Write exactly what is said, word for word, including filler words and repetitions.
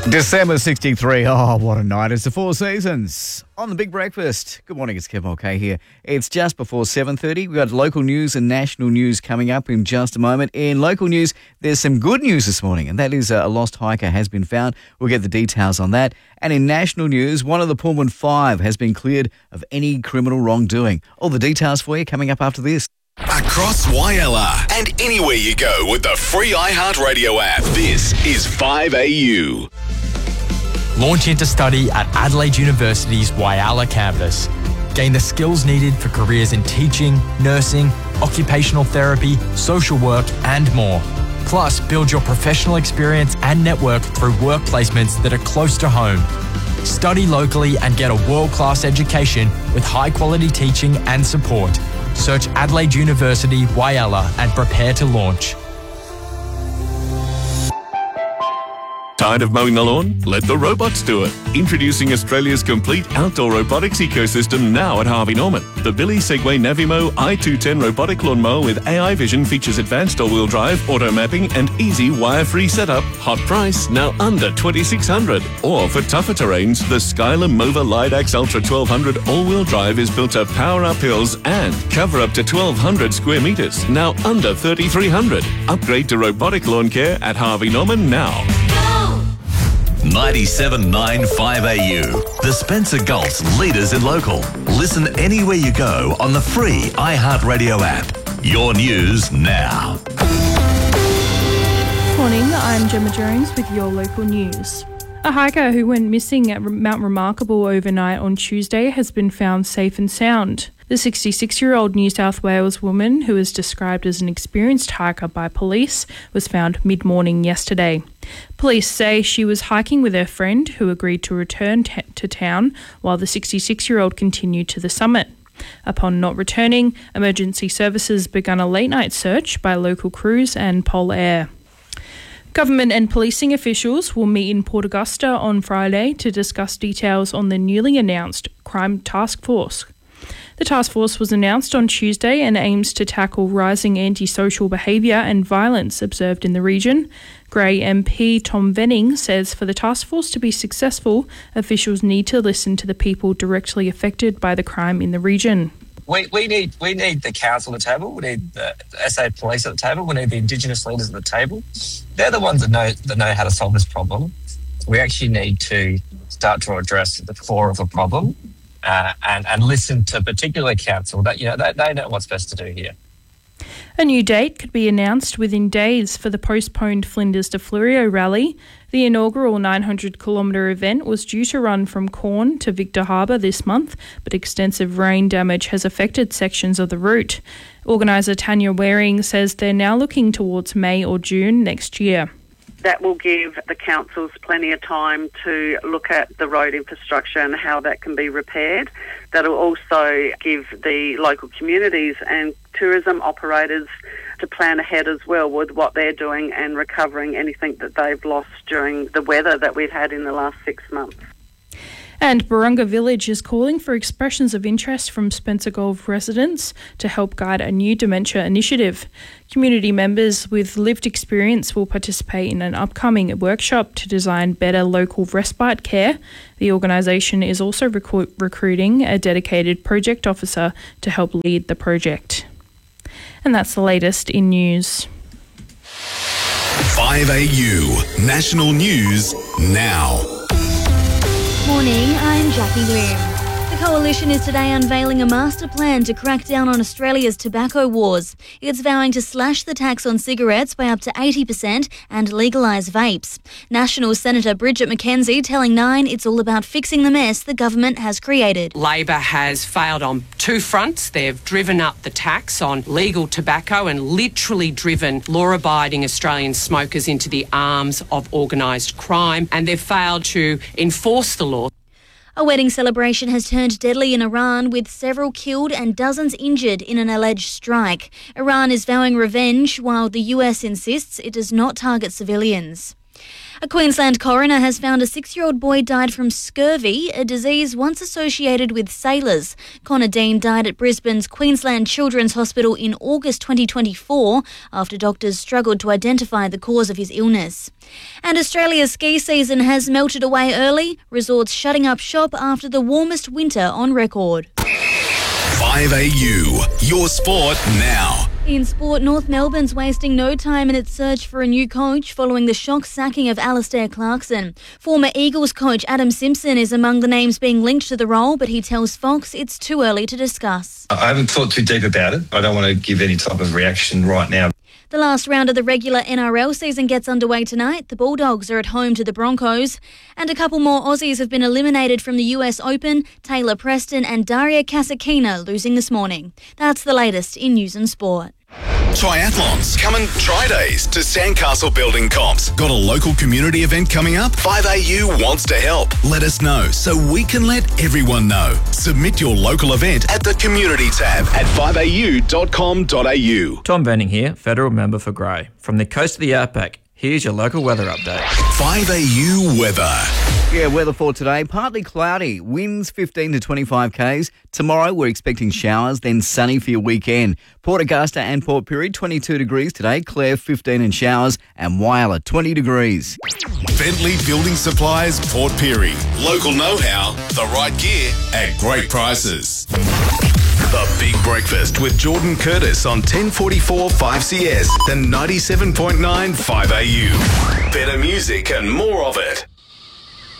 December sixty-three. Oh, what a night. It's the Four Seasons on The Big Breakfast. Good morning, it's Kev Mulcahy here. It's just before seven thirty. We've got local news and national news coming up in just a moment. In local news, there's some good news this morning, and that is a lost hiker has been found. We'll get the details on that. And in national news, one of the Pullman Five has been cleared of any criminal wrongdoing. All the details for you coming up after this. Across Whyalla and anywhere you go with the free iHeartRadio app. This is five A U. Launch into study at Adelaide University's Whyalla campus. Gain the skills needed for careers in teaching, nursing, occupational therapy, social work and more. Plus, build your professional experience and network through work placements that are close to home. Study locally and get a world-class education with high-quality teaching and support. Search Adelaide University Whyalla and prepare to launch. Tired of mowing the lawn? Let the robots do it. Introducing Australia's complete outdoor robotics ecosystem now at Harvey Norman. The Billy Segway Navimo i two ten robotic lawnmower with A I vision features advanced all-wheel drive, auto mapping and easy wire-free setup. Hot price, now under twenty-six hundred dollars. Or for tougher terrains, the Skylar Mova Lidax Ultra twelve hundred all-wheel drive is built to power up hills and cover up to twelve hundred square metres, now under thirty-three hundred dollars. Upgrade to robotic lawn care at Harvey Norman now. ninety-seven point nine five A U. The Spencer Gulf's leaders in local. Listen anywhere you go on the free iHeartRadio app. Your news now. Morning, I'm Gemma Jones with your local news. A hiker who went missing at Mount Remarkable overnight on Tuesday has been found safe and sound. The sixty-six-year-old New South Wales woman, who is described as an experienced hiker by police, was found mid-morning yesterday. Police say she was hiking with her friend, who agreed to return t- to town while the sixty-six-year-old continued to the summit. Upon not returning, emergency services began a late-night search by local crews and Pol Air. Government and policing officials will meet in Port Augusta on Friday to discuss details on the newly announced Crime Task Force. The task force was announced on Tuesday and aims to tackle rising antisocial behaviour and violence observed in the region. Grey M P Tom Venning says for the task force to be successful, officials need to listen to the people directly affected by the crime in the region. We, we need we need the council at the table. We need the S A Police at the table. We need the Indigenous leaders at the table. They're the ones that know that know how to solve this problem. We actually need to start to address the core of the problem. Uh, and, and listen to particular council that, you know, they, they know what's best to do here. A new date could be announced within days for the postponed Flinders to Fleurieu rally. The inaugural nine hundred kilometre event was due to run from Cairn to Victor Harbour this month, but extensive rain damage has affected sections of the route. Organiser Tanya Waring says they're now looking towards May or June next year. That will give the councils plenty of time to look at the road infrastructure and how that can be repaired. That will also give the local communities and tourism operators to plan ahead as well with what they're doing and recovering anything that they've lost during the weather that we've had in the last six months. And Barunga Village is calling for expressions of interest from Spencer Gulf residents to help guide a new dementia initiative. Community members with lived experience will participate in an upcoming workshop to design better local respite care. The organisation is also recru- recruiting a dedicated project officer to help lead the project. And that's the latest in news. five A U. National News now. Morning, I'm Jackie Bloom. The Coalition is today unveiling a master plan to crack down on Australia's tobacco wars. It's vowing to slash the tax on cigarettes by up to eighty percent and legalise vapes. National Senator Bridget McKenzie telling Nine it's all about fixing the mess the government has created. Labor has failed on two fronts. They've driven up the tax on legal tobacco and literally driven law-abiding Australian smokers into the arms of organised crime, and they've failed to enforce the law. A wedding celebration has turned deadly in Iran, with several killed and dozens injured in an alleged strike. Iran is vowing revenge, while the U S insists it does not target civilians. A Queensland coroner has found a six-year-old boy died from scurvy, a disease once associated with sailors. Connor Dean died at Brisbane's Queensland Children's Hospital in August twenty twenty-four after doctors struggled to identify the cause of his illness. And Australia's ski season has melted away early, resorts shutting up shop after the warmest winter on record. five A U, your sport now. In sport, North Melbourne's wasting no time in its search for a new coach following the shock sacking of Alistair Clarkson. Former Eagles coach Adam Simpson is among the names being linked to the role, but he tells Fox it's too early to discuss. I haven't thought too deep about it. I don't want to give any type of reaction right now. The last round of the regular N R L season gets underway tonight. The Bulldogs are at home to the Broncos. And a couple more Aussies have been eliminated from the U S Open. Taylor Preston and Daria Kasatkina losing this morning. That's the latest in news and sport. Triathlons. Coming try days to Sandcastle Building Comps. Got a local community event coming up? five A U wants to help. Let us know so we can let everyone know. Submit your local event at the community tab at five a u dot com dot a u. Tom Benning here, Federal Member for Grey. From the coast of the Outback, here's your local weather update. five A U weather. Yeah, weather for today, partly cloudy, winds fifteen to twenty-five k's. Tomorrow we're expecting showers, then sunny for your weekend. Port Augusta and Port Pirie, twenty-two degrees today, Clare fifteen and showers, and Whyalla, twenty degrees. Bentley Building Supplies, Port Pirie. Local know-how, the right gear at great prices. The Big Breakfast with Jordan Curtis on ten forty-four five C S and ninety-seven point nine five A U. Better music and more of it.